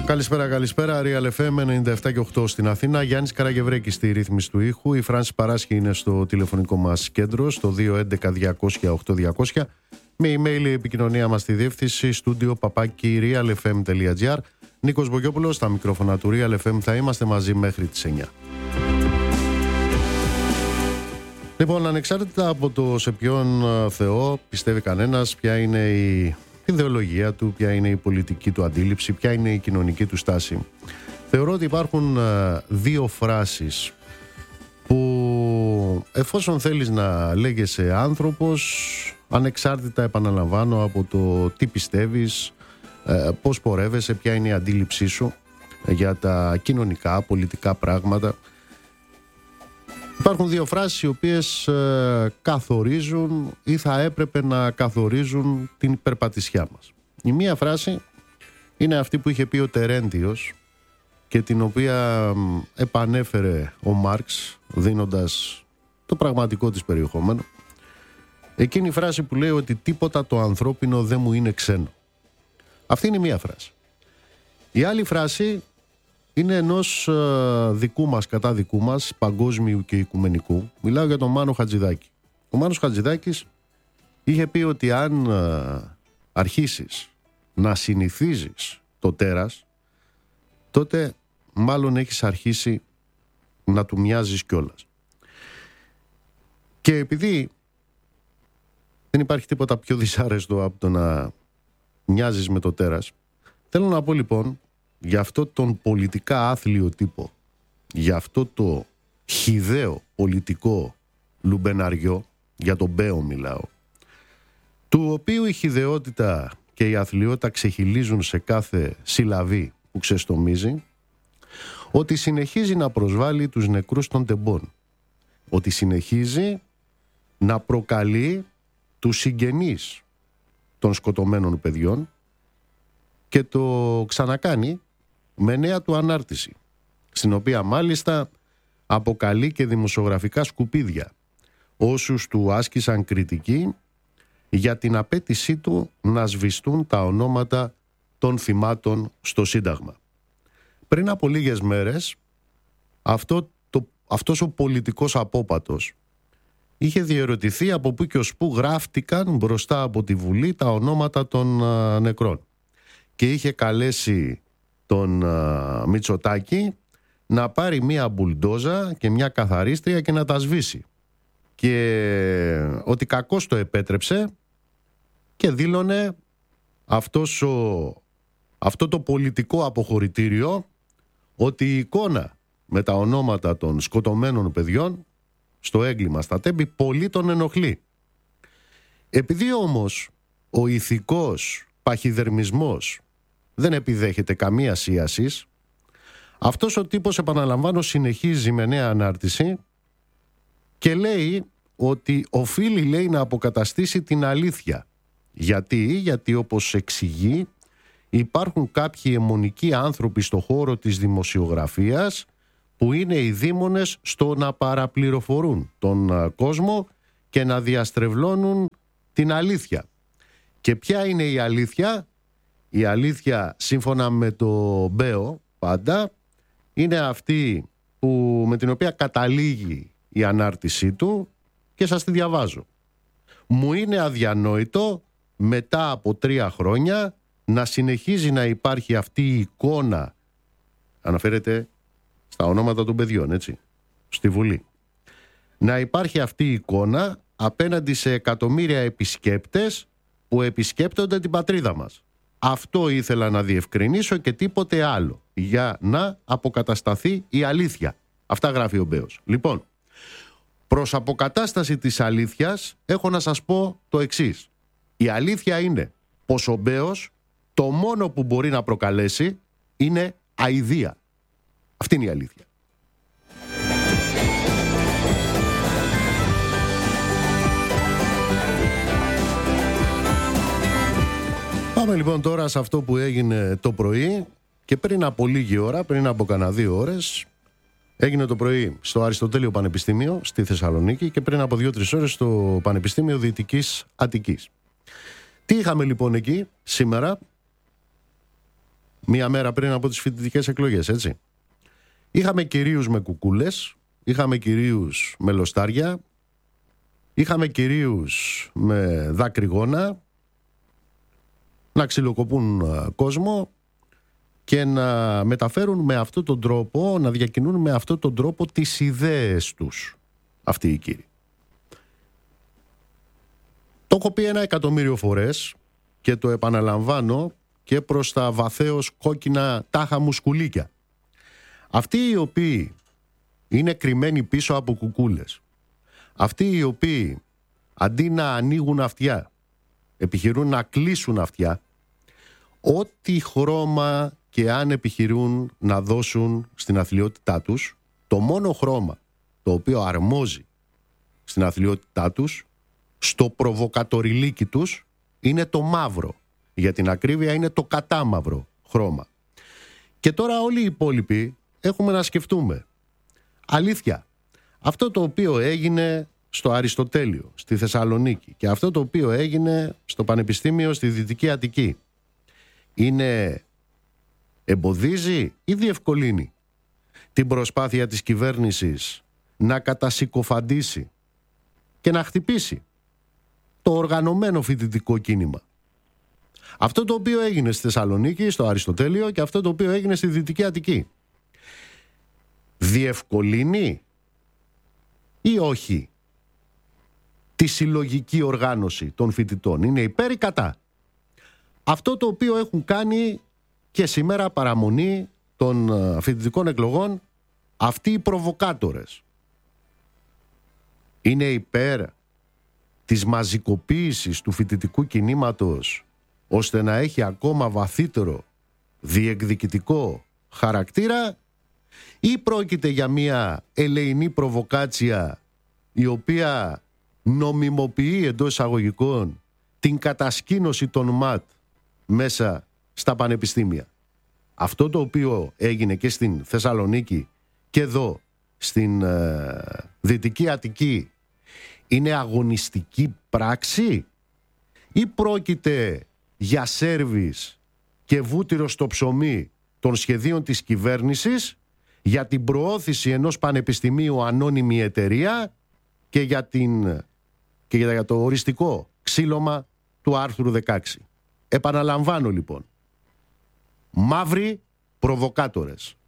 Καλησπέρα. Real FM 97 και 8 στην Αθήνα. Γιάννης Καραγευρέκης στη ρύθμιση του ήχου. Η Φράνση Παράσχη είναι στο τηλεφωνικό μας κέντρο, στο 211-200-8200. Με email η επικοινωνία μας στη διεύθυνση studio@realfm.gr. Νίκος Μπογιόπουλος στα μικρόφωνα του Real FM. Θα είμαστε μαζί μέχρι τις 9. Λοιπόν, ανεξάρτητα από το σε ποιον Θεό πιστεύει κανένας, ποια είναι η ιδεολογία του, ποια είναι η πολιτική του αντίληψη, ποια είναι η κοινωνική του στάση, θεωρώ ότι υπάρχουν δύο φράσεις που εφόσον θέλεις να λέγεσαι άνθρωπος, ανεξάρτητα, επαναλαμβάνω, από το τι πιστεύεις, πώς πορεύεσαι, ποια είναι η αντίληψή σου για τα κοινωνικά, πολιτικά πράγματα, υπάρχουν δύο φράσεις οι οποίες καθορίζουν ή θα έπρεπε να καθορίζουν την περπατησιά μας. Η μία φράση είναι αυτή που είχε πει ο Τερέντιος και την οποία επανέφερε ο Μάρξ δίνοντας το πραγματικό της περιεχόμενο. Εκείνη η φράση που λέει ότι τίποτα το ανθρώπινο δεν μου είναι ξένο. Αυτή είναι η μία φράση. Η άλλη φράση είναι ενός δικού μας, κατά δικού μας, παγκόσμιου και οικουμενικού. Μιλάω για τον Μάνο Χατζηδάκη. Ο Μάνος Χατζηδάκης είχε πει ότι αν αρχίσεις να συνηθίζεις το τέρας, τότε μάλλον έχεις αρχίσει να του μοιάζεις κιόλας. Και επειδή δεν υπάρχει τίποτα πιο δυσάρεστο από το να μοιάζεις με το τέρας, θέλω να πω λοιπόν για αυτό τον πολιτικά άθλιο τύπο, για αυτό το χυδαίο πολιτικό λουμπεναριό, για τον Μπέο μιλάω, του οποίου η χυδαιότητα και η αθλιότητα ξεχυλίζουν σε κάθε συλλαβή που ξεστομίζει, ότι συνεχίζει να προσβάλλει τους νεκρούς των τεμπών, ότι συνεχίζει να προκαλεί τους συγγενείς των σκοτωμένων παιδιών και το ξανακάνει με νέα του ανάρτηση, στην οποία μάλιστα αποκαλεί και δημοσιογραφικά σκουπίδια όσους του άσκησαν κριτική για την απέτησή του να σβηστούν τα ονόματα των θυμάτων στο Σύνταγμα. Πριν από λίγες μέρες αυτός ο πολιτικός απόπατος είχε διερωτηθεί από πού και ως πού γράφτηκαν μπροστά από τη Βουλή τα ονόματα των νεκρών και είχε καλέσει τον Μητσοτάκη να πάρει μία μπουλντόζα και μία καθαρίστρια και να τα σβήσει, και ότι κακώς το επέτρεψε και δήλωνε αυτό το πολιτικό αποχωρητήριο ότι η εικόνα με τα ονόματα των σκοτωμένων παιδιών στο έγκλημα στα Τέμπη πολύ τον ενοχλεί. Επειδή όμως ο ηθικός παχυδερμισμός δεν επιδέχεται καμία σύασης, αυτός ο τύπος, επαναλαμβάνω, συνεχίζει με νέα ανάρτηση και λέει οφείλει, λέει, να αποκαταστήσει την αλήθεια. Γιατί όπως εξηγεί, υπάρχουν κάποιοι αιμονικοί άνθρωποι στο χώρο της δημοσιογραφίας που είναι οι δήμονες στο να παραπληροφορούν τον κόσμο και να διαστρεβλώνουν την αλήθεια. Και ποια είναι η αλήθεια? Η αλήθεια, σύμφωνα με το Μπέο πάντα, είναι αυτή με την οποία καταλήγει η ανάρτησή του και σας τη διαβάζω. Μου είναι αδιανόητο μετά από 3 χρόνια να συνεχίζει να υπάρχει αυτή η εικόνα, αναφέρεται στα ονόματα των παιδιών, έτσι, στη Βουλή, να υπάρχει αυτή η εικόνα απέναντι σε εκατομμύρια επισκέπτες που επισκέπτονται την πατρίδα μας. Αυτό ήθελα να διευκρινίσω και τίποτε άλλο, για να αποκατασταθεί η αλήθεια. Αυτά γράφει ο Μπέος. Λοιπόν, προς αποκατάσταση της αλήθειας έχω να σας πω το εξής. Η αλήθεια είναι πως ο Μπέος το μόνο που μπορεί να προκαλέσει είναι αηδία. Αυτή είναι η αλήθεια. Πάμε λοιπόν τώρα σε αυτό που έγινε το πρωί και πριν από λίγη ώρα, πριν από κανένα 2 ώρες, έγινε το πρωί στο Αριστοτέλειο Πανεπιστήμιο στη Θεσσαλονίκη και πριν από 2-3 ώρες στο Πανεπιστήμιο Δυτικής Αττικής. Τι είχαμε λοιπόν εκεί σήμερα? μία μέρα πριν από τις φοιτητικές εκλογές, έτσι. Είχαμε κυρίους με κουκούλες, είχαμε κυρίους με λοστάρια, είχαμε κυρίους με δάκρυγόνα να ξυλοκοπούν κόσμο και να μεταφέρουν με αυτόν τον τρόπο, να διακινούν με αυτόν τον τρόπο τις ιδέες τους αυτοί οι κύριοι. Το έχω πει 1.000.000 φορές και το επαναλαμβάνω και προς τα βαθέως κόκκινα τάχα μου σκουλίκια. Αυτοί οι οποίοι είναι κρυμμένοι πίσω από κουκούλες, αυτοί οι οποίοι αντί να ανοίγουν αυτιά επιχειρούν να κλείσουν αυτιά, ό,τι χρώμα και αν επιχειρούν να δώσουν στην αθλιότητά τους, το μόνο χρώμα το οποίο αρμόζει στην αθλιότητά τους, στο προβοκατοριλίκι τους, είναι το μαύρο. Για την ακρίβεια είναι το κατάμαυρο χρώμα. Και τώρα όλοι οι υπόλοιποι έχουμε να σκεφτούμε. Αλήθεια, αυτό το οποίο έγινε στο Αριστοτέλειο, στη Θεσσαλονίκη, και αυτό το οποίο έγινε στο Πανεπιστήμιο στη Δυτική Αττική, εμποδίζει ή διευκολύνει την προσπάθεια της κυβέρνησης να κατασυκοφαντήσει και να χτυπήσει το οργανωμένο φοιτητικό κίνημα? Αυτό το οποίο έγινε στη Θεσσαλονίκη, στο Αριστοτέλειο, και αυτό το οποίο έγινε στη Δυτική Αττική, διευκολύνει ή όχι τη συλλογική οργάνωση των φοιτητών? Είναι υπέρ ή κατά? Αυτό το οποίο έχουν κάνει και σήμερα παραμονή των φοιτητικών εκλογών αυτοί οι προβοκάτορες, είναι υπέρ της μαζικοποίησης του φοιτητικού κινήματος ώστε να έχει ακόμα βαθύτερο διεκδικητικό χαρακτήρα, ή πρόκειται για μια ελεηνή προβοκάτσια η οποία νομιμοποιεί εντός εισαγωγικών την κατασκήνωση των ΜΑΤ μέσα στα πανεπιστήμια? Αυτό το οποίο έγινε και στην Θεσσαλονίκη και εδώ στην Δυτική Αττική είναι αγωνιστική πράξη ή πρόκειται για σέρβις και βούτυρο στο ψωμί των σχεδίων της κυβέρνησης για την προώθηση ενός πανεπιστημίου ανώνυμη εταιρεία και για το οριστικό ξύλωμα του άρθρου 16? Επαναλαμβάνω λοιπόν, μαύροι προβοκάτορες.